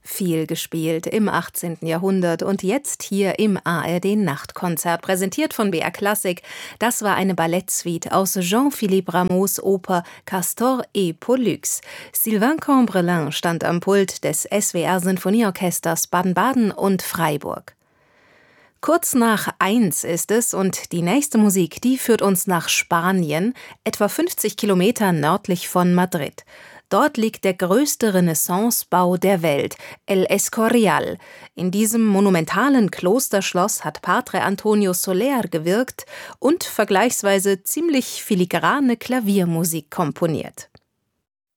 Viel gespielt im 18. Jahrhundert und jetzt hier im ARD-Nachtkonzert, präsentiert von BR Klassik. Das war eine Ballettsuite aus Jean-Philippe Rameaus Oper Castor et Pollux. Sylvain Cambrelin stand am Pult des SWR-Sinfonieorchesters Baden-Baden und Freiburg. Kurz nach 1 ist es und die nächste Musik, die führt uns nach Spanien, etwa 50 Kilometer nördlich von Madrid. Dort liegt der größte Renaissancebau der Welt, El Escorial. In diesem monumentalen Klosterschloss hat Padre Antonio Soler gewirkt und vergleichsweise ziemlich filigrane Klaviermusik komponiert.